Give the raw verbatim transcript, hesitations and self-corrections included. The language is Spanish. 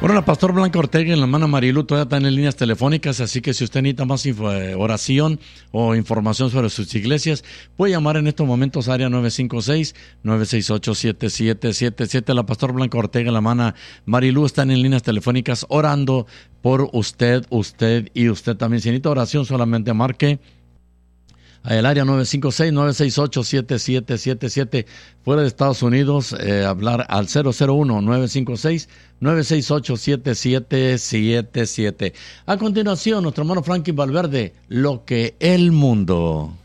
Bueno, la Pastor Blanca Ortega y la hermana Marilu todavía están en líneas telefónicas, así que si usted necesita más info, oración o información sobre sus iglesias, puede llamar en estos momentos área nueve cinco seis, nueve seis ocho, siete siete siete siete. La Pastor Blanca Ortega y la hermana Marilu están en líneas telefónicas orando por usted, usted y usted también. Si necesita oración, solamente marque el área nueve cinco seis, nueve seis ocho, siete siete siete siete. Fuera de Estados Unidos, eh, hablar al cero cero uno, nueve cinco seis, nueve seis ocho, siete siete siete siete. A continuación, nuestro hermano Franklin Valverde, Lo que el mundo.